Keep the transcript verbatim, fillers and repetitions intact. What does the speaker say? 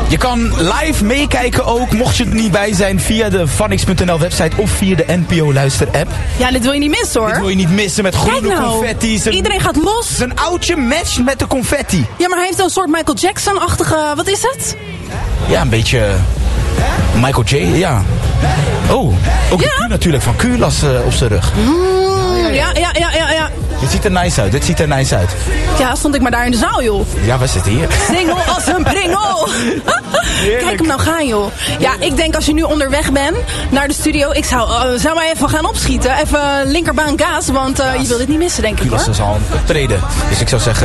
Je kan live meekijken ook, mocht je er niet bij zijn, via de Vanix punt n l website of via de N P O Luister app. Ja, dit wil je niet missen hoor. Dit wil je niet missen met groene nou, confetti. Zijn, iedereen gaat los. Zijn oudje matcht met de confetti. Ja, maar hij heeft een soort Michael Jackson-achtige... Wat is het? Ja, een beetje... Michael J, ja. Oh, ook Ja? de Q natuurlijk, van Q-las uh, op zijn rug. Mm, ja, ja, ja, ja, ja. Dit ziet er nice uit, dit ziet er nice uit. Ja, stond ik maar daar in de zaal, joh. Ja, we zitten hier. Singel als een pringel. Kijk hem nou gaan, joh. Ja, ik denk als je nu onderweg bent naar de studio... Ik zou, uh, zou maar even gaan opschieten. Even linkerbaan gaas, want uh, je wil dit niet missen, denk ik, hoor. Q-las is al een optreden. Dus ik zou zeggen...